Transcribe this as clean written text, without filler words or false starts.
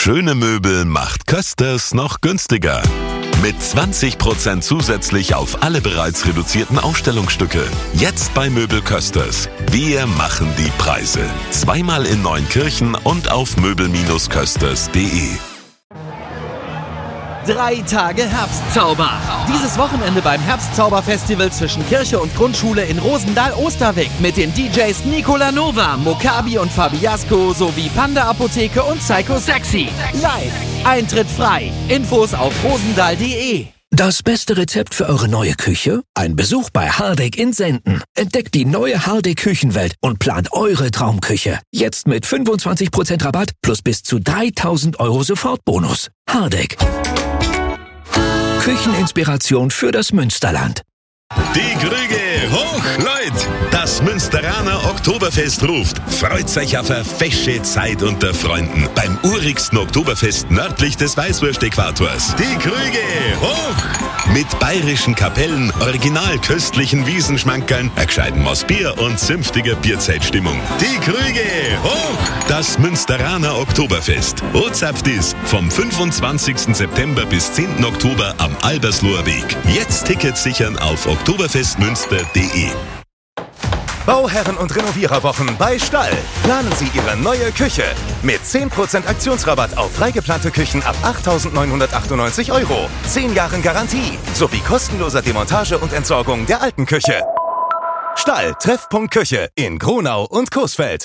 Schöne Möbel macht Kösters noch günstiger. Mit 20% zusätzlich auf alle bereits reduzierten Ausstellungsstücke. Jetzt bei Möbel Kösters. Wir machen die Preise. Zweimal in Neunkirchen und auf möbel-kösters.de. 3 Tage Herbstzauber. Dieses Wochenende beim Herbstzauberfestival zwischen Kirche und Grundschule in Rosendahl-Osterweg mit den DJs Nicola Nova, Mokabi und Fabiasco sowie Panda Apotheke und Psycho Sexy. Live. Eintritt frei. Infos auf rosendahl.de. Das beste Rezept für eure neue Küche? Ein Besuch bei Hardegg in Senden. Entdeckt die neue Hardegg Küchenwelt und plant eure Traumküche. Jetzt mit 25% Rabatt plus bis zu 3.000 € Sofortbonus. Hardegg. Kücheninspiration für das Münsterland. Die Krüge hoch, Leute! Das Münsteraner Oktoberfest ruft. Freut euch auf eine fesche Zeit unter Freunden beim urigsten Oktoberfest nördlich des Weißwurst-Äquators. Die Krüge hoch! Mit bayerischen Kapellen, original köstlichen Wiesenschmankerln, ein gescheiten Maß Bier und zünftiger Bierzeitstimmung. Die Krüge hoch! Das Münsteraner Oktoberfest. Ozapft ist vom 25. September bis 10. Oktober am Albersloher Weg. Jetzt Tickets sichern auf oktoberfestmünster.de. Bauherren und Renoviererwochen bei Stall. Planen Sie Ihre neue Küche mit 10% Aktionsrabatt auf freigeplante Küchen ab 8.998 €. 10 Jahren Garantie sowie kostenloser Demontage und Entsorgung der alten Küche. Stall, Treffpunkt Küche in Gronau und Coesfeld.